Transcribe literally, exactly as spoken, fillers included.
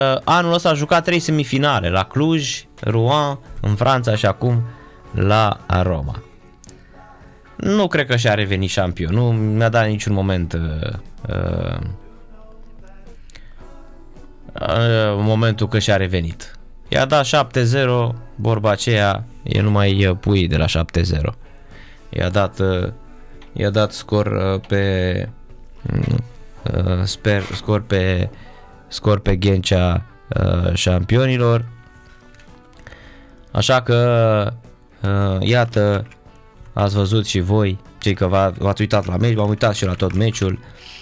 Anul ăsta a jucat trei semifinale, la Cluj, Rouen, în Franța și acum la Roma. Nu cred că și-a revenit șampion, nu mi-a dat niciun moment uh, uh, uh, momentul că și-a revenit. I-a dat șapte zero, vorba aceea, e numai pui de la șapte zero. I-a dat, uh, i-a dat scor uh, pe uh, sper, scor pe scor pe Ghencea uh, șampionilor. Așa că uh, iată, ați văzut și voi, cei că v-ați uitat la meci, m-am uitat și la tot meciul.